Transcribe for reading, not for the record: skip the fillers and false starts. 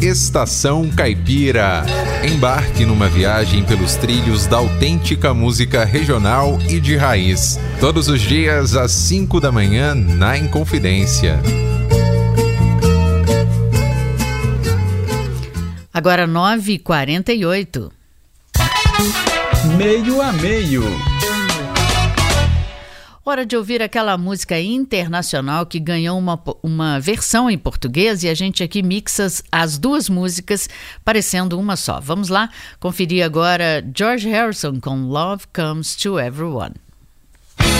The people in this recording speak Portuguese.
Estação Caipira. Embarque numa viagem pelos trilhos da autêntica música regional e de raiz. Todos os dias às 5 da manhã na Inconfidência. Agora 9h48. Meio a meio. Hora de ouvir aquela música internacional que ganhou uma versão em português e a gente aqui mixa as duas músicas parecendo uma só. Vamos lá conferir agora George Harrison com Love Comes to Everyone.